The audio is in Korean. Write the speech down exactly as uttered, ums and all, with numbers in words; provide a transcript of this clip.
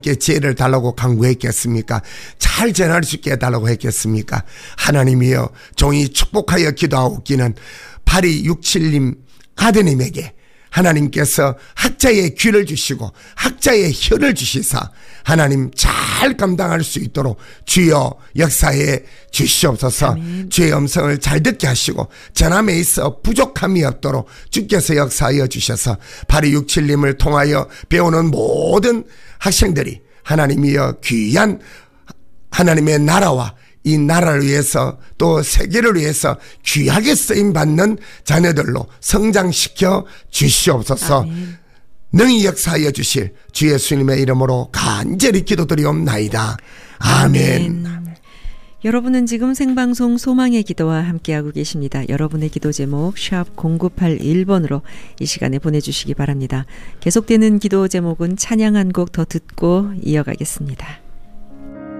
지혜를 달라고 간구했겠습니까? 잘 전할 수 있게 해달라고 했겠습니까? 하나님이여, 종이 축복하여 기도하옵기는 팔이육칠님 아드님에게 하나님께서 학자의 귀를 주시고 학자의 혀를 주시사 하나님 잘 감당할 수 있도록 주여 역사에 주시옵소서. 아멘. 주의 음성을 잘 듣게 하시고 전함에 있어 부족함이 없도록 주께서 역사하여 주셔서 팔이육칠님을 통하여 배우는 모든 학생들이 하나님이여 귀한 하나님의 나라와 이 나라를 위해서 또 세계를 위해서 귀하게 쓰임받는 자녀들로 성장시켜 주시옵소서. 아멘. 능히 역사하여 주실 주 예수님의 이름으로 간절히 기도드리옵나이다. 아멘. 아멘. 여러분은 지금 생방송 소망의 기도와 함께하고 계십니다. 여러분의 기도 제목 샵 공구팔일 번으로 이 시간에 보내주시기 바랍니다. 계속되는 기도 제목은 찬양 한 곡 더 듣고 이어가겠습니다.